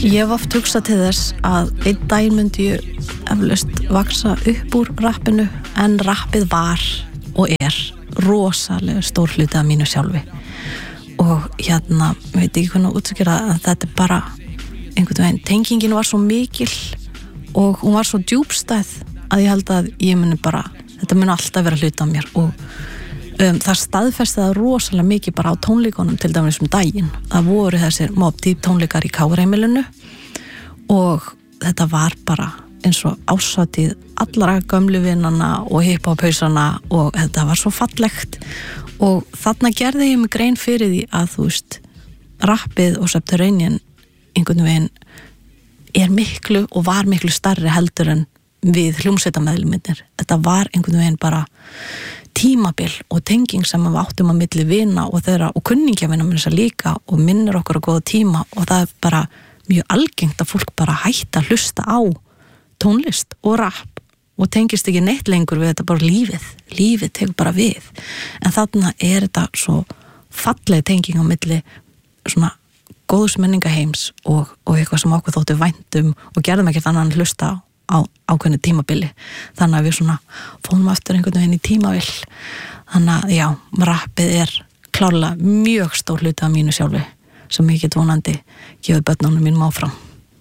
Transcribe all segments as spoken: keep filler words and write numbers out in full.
Ég hef oft hugsað til þess að einn daginn myndi ég eflaust vaksa upp úr rappinu, en rappið var og er rosalega stór hluti af mínu sjálfi. Og hérna, veit ekki hvernig að útskýra að þetta er bara einhvern veginn, tengingin var svo mikil og hún var svo djúpstæð að ég held að ég muni bara, þetta muni alltaf vera hluti af mér. Og um, það staðfesti það rosalega mikið bara á tónleikunum, til dæmis um daginn. Það voru þessir Mobb Deep tónleikar í K R-heimilinu og þetta var bara eins og ásatíð allra gömlu vinnana og hip-hop-hausana og þetta var svo fallegt. Og þarna gerði ég mig grein fyrir því að, þú veist, rappið og Subterranean einhvern veginn er miklu og var miklu stærri heldur en við hljómsveitameðlimirnir. Þetta var einhvern veginn bara tímabil og tenging sem við áttum á milli vina og þeirra og kunningjavina með þess að líka og minnir okkur á góða tíma, og það er bara mjög algengt að fólk bara hætta að hlusta á tónlist og rapp og tengist ekki neitt lengur við þetta, bara lífið lífið tegur bara við. En þarna er þetta svo falleg tenging á milli svona góðs menningaheims og, og eitthvað sem okkur þóttu væntum og gerðum ekkert annan hlusta á ákveðnu tímabili. Þannig að við svona fórum aftur einhvern veginn í tímavill. Þannig að já, rappið er klárlega mjög stór hluti af mínu sjálfi sem ég get vonandi gefið börnunum mínum áfram.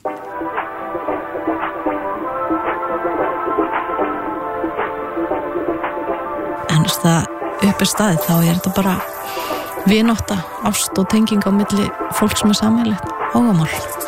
En þess að upp er staðið þá er þetta bara vinátta, ást og tenging á milli fólks með sameiginlegt áhugamál.